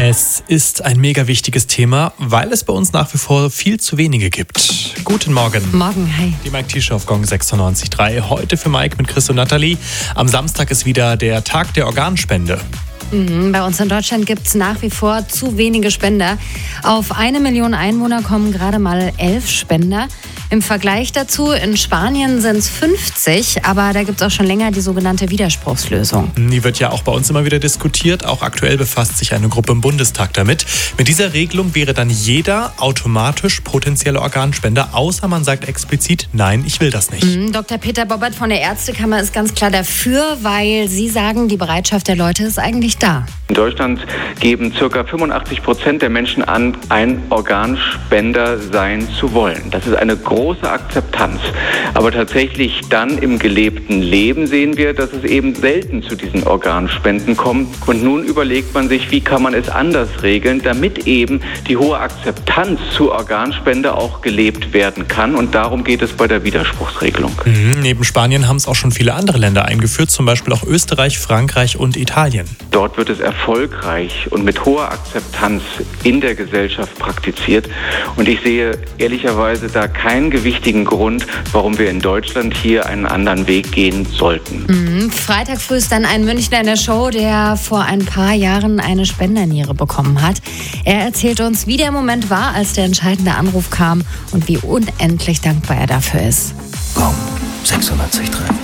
Es ist ein mega wichtiges Thema, weil es bei uns nach wie vor viel zu wenige gibt. Guten Morgen. Morgen, hi. Die Mike T-Show auf Gong 96.3. Heute für Mike mit Chris und Nathalie. Am Samstag ist wieder der Tag der Organspende. Bei uns in Deutschland gibt es nach wie vor zu wenige Spender. Auf 1 Million Einwohner kommen gerade mal 11 Spender. Im Vergleich dazu, in Spanien sind es 50, aber da gibt es auch schon länger die sogenannte Widerspruchslösung. Die wird ja auch bei uns immer wieder diskutiert. Auch aktuell befasst sich eine Gruppe im Bundestag damit. Mit dieser Regelung wäre dann jeder automatisch potenzieller Organspender, außer man sagt explizit, nein, ich will das nicht. Dr. Peter Bobbert von der Ärztekammer ist ganz klar dafür, weil Sie sagen, die Bereitschaft der Leute ist eigentlich da. In Deutschland geben ca. 85% der Menschen an, ein Organspender sein zu wollen. Das ist eine große Akzeptanz. Aber tatsächlich dann im gelebten Leben sehen wir, dass es eben selten zu diesen Organspenden kommt. Und nun überlegt man sich, wie kann man es anders regeln, damit eben die hohe Akzeptanz zur Organspende auch gelebt werden kann. Und darum geht es bei der Widerspruchsregelung. Neben Spanien haben es auch schon viele andere Länder eingeführt, zum Beispiel auch Österreich, Frankreich und Italien. Dort wird es erfolgreich und mit hoher Akzeptanz in der Gesellschaft praktiziert. Und ich sehe ehrlicherweise da keinen gewichtigen Grund, warum wir in Deutschland hier einen anderen Weg gehen sollten. Freitag früh ist dann ein Münchner in der Show, der vor ein paar Jahren eine Spenderniere bekommen hat. Er erzählt uns, wie der Moment war, als der entscheidende Anruf kam und wie unendlich dankbar er dafür ist. Gong 96.3